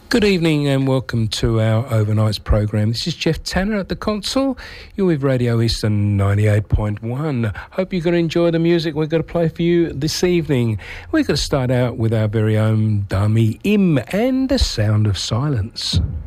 Good evening and welcome to our overnights program. This is Jeff Tanner at the console. You're with Radio Eastern 98.1. Hope you're going to enjoy the music we're going to play for you this evening. We're going to start out with our very own Dami Im and The Sound of Silence.